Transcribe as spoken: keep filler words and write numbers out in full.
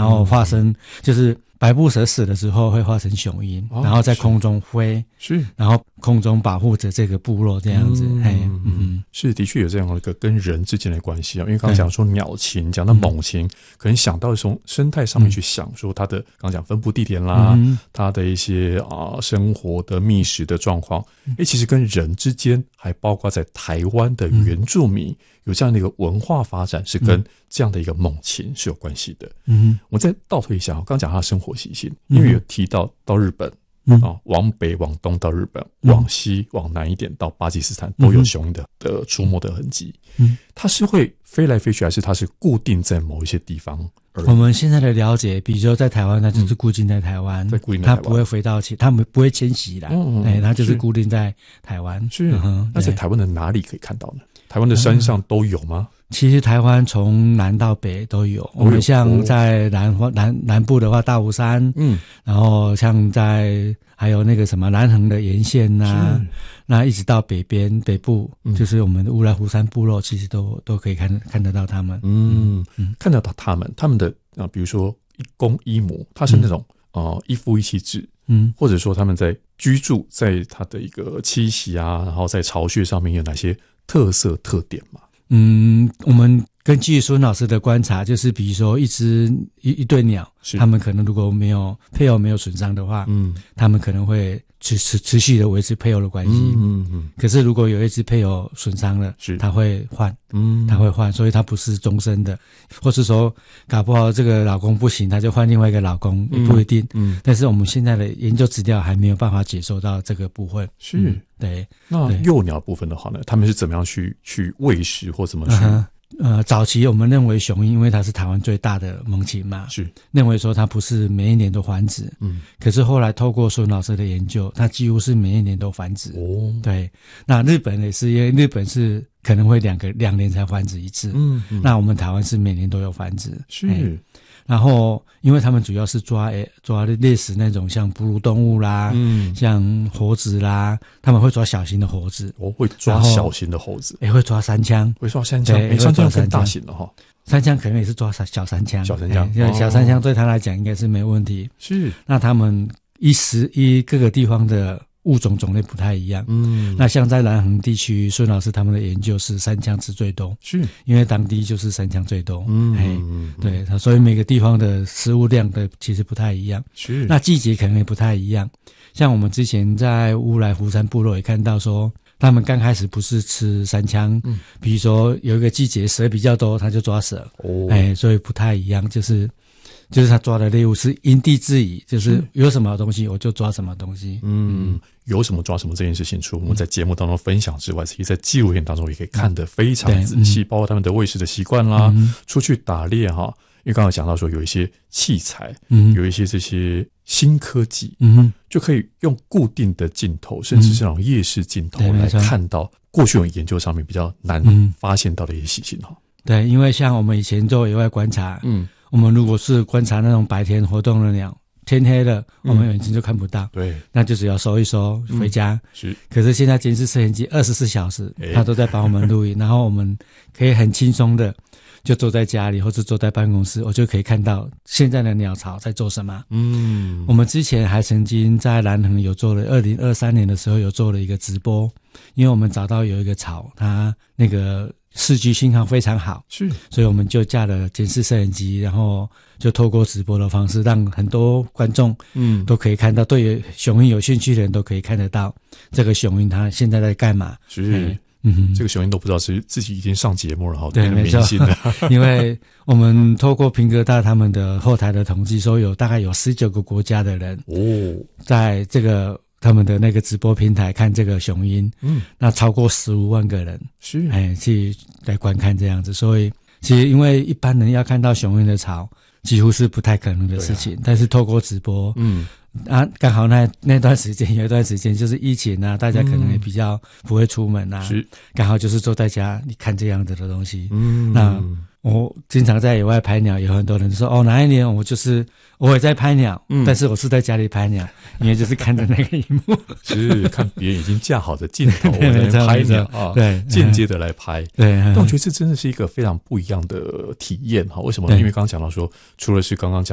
然后化身就是百步蛇死的时候会化成雄鹰，哦、然后在空中飞， 是， 然后空中保护着这个部落这样子。嗯，嗯嗯是的确有这样的一个跟人之间的关系啊。因为刚刚讲说鸟禽，讲到猛禽，嗯、可能想到从生态上面去想说它的，刚刚讲分布地点啦，嗯、它的一些啊、呃、生活的觅食的状况，哎、嗯，其实跟人之间，还包括在台湾的原住民。嗯有这样的一个文化发展是跟这样的一个猛禽是有关系的。嗯，我再倒推一下，我刚讲他的生活习性，因为有提到到日本，嗯、啊，往北往东到日本，嗯、往西往南一点到巴基斯坦都有雄鹰的的出没的痕迹。嗯，它是会飞来飞去，还是它是固定在某一些地方？ 我们现在的了解，比如说在台湾，它就是固定在台湾，在固定在台湾，它不会飞到其，它不会迁徙来，嗯嗯，它就是固定在台湾。 是，嗯、那在台湾的哪里可以看到呢？台湾的山上都有吗？ 其实台湾从南到北都有。我们像在南南南部的话，大武山，嗯，然后像在还有那个什么南横的沿线呐、啊，那一直到北边北部，嗯、就是我们的乌来湖山部落，其实都都可以看看得到他们。 嗯嗯，看得到他们，他们的啊，比如说一公一母，它是那种啊、嗯呃、一夫一妻制，嗯，或者说他们在居住在他的一个栖息啊，然后在巢穴上面有哪些特色特点嘛？ 嗯，我们根据孙老师的观察，就是比如说一只一一对鸟，他们可能如果没有配偶没有损伤的话，嗯，他们可能会持持持续的维持配偶的关系，嗯嗯。可是如果有一只配偶损伤了，是他会换，嗯，他会换，所以他不是终身的，或是说搞不好这个老公不行，他就换另外一个老公，也不一定，嗯。嗯但是我们现在的研究资料还没有办法解说到这个部分， 是。 嗯对， 那幼鸟部分的话呢，他们是怎么样去去喂食或怎么去？ 呃, 呃，早期我们认为雄鹰，因为它是台湾最大的猛禽嘛，是认为说它不是每一年都繁殖，嗯，可是后来透过孙老师的研究，它几乎是每一年都繁殖。哦，对，那日本也是，因为日本是可能会两个两年才繁殖一次，嗯, 嗯，那我们台湾是每年都有繁殖，是。欸然后，因为他们主要是抓诶抓猎食那种像哺乳动物啦，嗯，像猴子啦，他们会抓小型的猴子， 我、哦、会抓小型的猴子， 也会抓山羌， 会抓山羌，诶，山羌更大型了哈。 山羌可能也是抓小山羌， 小山羌， 因为小山羌对他来讲应该是没问题。是，那他们一时一各个地方的物种种类不太一样，嗯，那像在南横地区，孙老师他们的研究是山羌吃最多，是因为当地就是山羌最多，嗯，嗯对，所以每个地方的食物量的其实不太一样，是那季节可能也不太一样。像我们之前在乌来湖山部落也看到说，他们刚开始不是吃山羌，嗯，比如说有一个季节蛇比较多，他就抓蛇，哦，哎，所以不太一样，就是。就是他抓的猎物是因地制宜，就是有什么东西我就抓什么东西。嗯， 有什么抓什么这件事情，除了我们在节目当中分享之外，其实在纪录片当中也可以看得非常仔细，嗯、包括他们的喂食的习惯啦，嗯、出去打猎哈。因为刚刚讲到说有一些器材，嗯、有一些这些新科技，嗯、就可以用固定的镜头，甚至是这种夜视镜头来看到过去我们研究上面比较难发现到的一些习性哈。 对，因为像我们以前做野外观察，嗯。我们如果是观察那种白天活动的鸟，天黑了，我们眼睛就看不到。嗯、对，那就只要收一收回家。嗯、是，可是现在监视摄影机二十四小时，它都在帮我们录影，然后我们可以很轻松的就坐在家里或者坐在办公室，我就可以看到现在的鸟巢在做什么。嗯，我们之前还曾经在南横有做了，二零二三年的时候有做了一个直播，因为我们找到有一个巢，它那个。视距信号非常好，是，所以我们就架了监视摄影机，然后就透过直播的方式，让很多观众嗯都可以看到，对于雄鹰有兴趣的人都可以看得到这个雄鹰它现在在干嘛。是，嗯， 这个雄鹰都不知道是自己已经上节目了，好，对，没错， 因为我们透过平哥大他们的后台的统计，说有大概有十九个国家的人哦，在这个。他们的那个直播平台看这个雄鹰，嗯，那超过十五万个人是哎去来观看这样子，所以其实因为一般人要看到雄鹰的巢几乎是不太可能的事情，啊、但是透过直播，嗯啊，刚好那那段时间有一段时间就是疫情啊，大家可能也比较不会出门啊，是刚好就是坐在家你看这样子的东西，嗯，那。我经常在野外拍鸟，有很多人说哦，哪一年我就是我也在拍鸟，嗯，但是我是在家里拍鸟，因为就是看着那个荧幕， 是看别人已经架好的镜头在那边拍鸟啊，对，间接的来拍，对。但我觉得这真的是一个非常不一样的体验哈。为什么？因为刚刚讲到说，除了是刚刚讲。